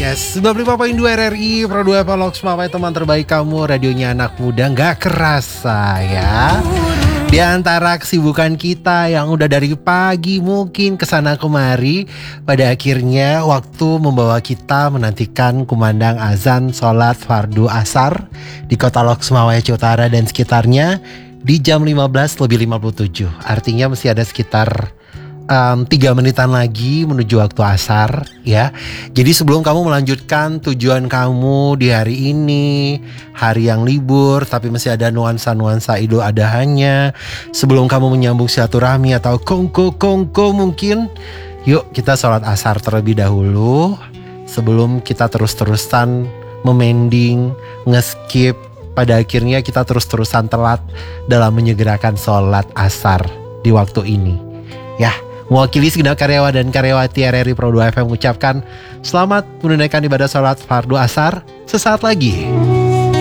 Yes, 95.2 RRI Pro 2 Evolog Semamai teman terbaik kamu, radionya anak muda. Gak kerasa ya, di antara kesibukan kita yang udah dari pagi mungkin kesana kemari, pada akhirnya waktu membawa kita menantikan kumandang azan sholat fardu asar di kota Lok Semawai Utara dan sekitarnya di jam 15:57. Artinya masih ada sekitar 3 menitan lagi menuju waktu asar ya. Jadi sebelum kamu melanjutkan tujuan kamu di hari ini, hari yang libur tapi masih ada nuansa-nuansa Idul Adhanya, sebelum kamu menyambung silaturahmi atau kongko mungkin, yuk kita sholat asar terlebih dahulu sebelum kita terus-terusan memending, ngeskip, pada akhirnya kita terus-terusan telat dalam menyegerakan sholat asar di waktu ini ya. Mewakili segenap karyawan dan karyawati RRI Pro 2 FM mengucapkan selamat menunaikan ibadah sholat fardu asar sesaat lagi.